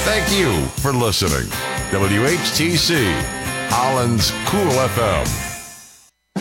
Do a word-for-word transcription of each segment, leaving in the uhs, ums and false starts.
Thank you for listening. W H T C, Holland's Cool F M.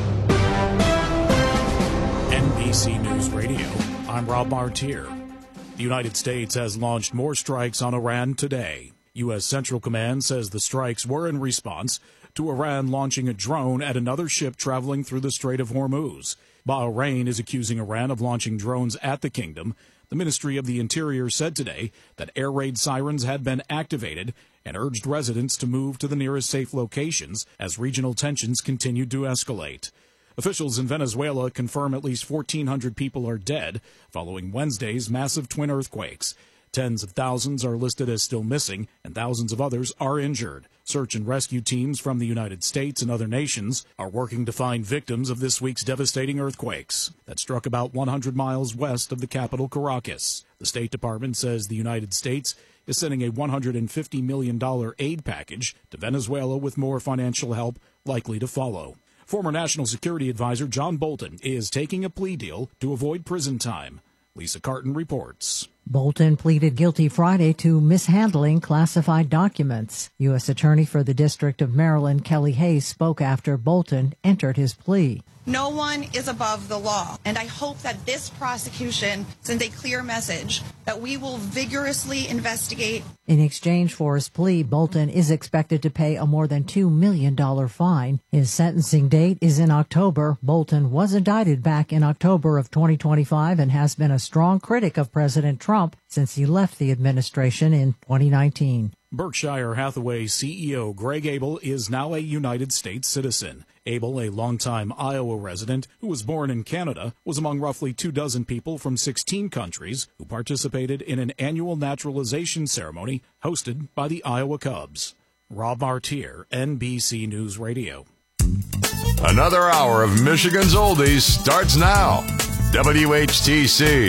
N B C News Radio, I'm Rob Martier. The United States has launched more strikes on Iran today. U S. Central Command says the strikes were in response to Iran launching a drone at another ship traveling through the Strait of Hormuz. Bahrain is accusing Iran of launching drones at the kingdom. The Ministry of the Interior said today that air raid sirens had been activated and urged residents to move to the nearest safe locations as regional tensions continued to escalate. Officials in Venezuela confirm at least fourteen hundred people are dead following Wednesday's massive twin earthquakes. Tens of thousands are listed as still missing, and thousands of others are injured. Search and rescue teams from the United States and other nations are working to find victims of this week's devastating earthquakes that struck about one hundred miles west of the capital, Caracas. The State Department says the United States is sending a one hundred fifty million dollars aid package to Venezuela with more financial help likely to follow. Former National Security Advisor John Bolton is taking a plea deal to avoid prison time. Lisa Carton reports. Bolton pleaded guilty Friday to mishandling classified documents. U S. Attorney for the District of Maryland, Kelly Hayes, spoke after Bolton entered his plea. No one is above the law, and I hope that this prosecution sends a clear message that we will vigorously investigate. In exchange for his plea, Bolton is expected to pay a more than two million dollars fine. His sentencing date is in October. Bolton was indicted back in October of twenty twenty-five and has been a strong critic of President Trump since he left the administration in twenty nineteen. Berkshire Hathaway C E O Greg Abel is now a United States citizen. Abel, a longtime Iowa resident who was born in Canada, was among roughly two dozen people from sixteen countries who participated in an annual naturalization ceremony hosted by the Iowa Cubs. Rob Martier, N B C News Radio. Another hour of Michigan's Oldies starts now. W H T C.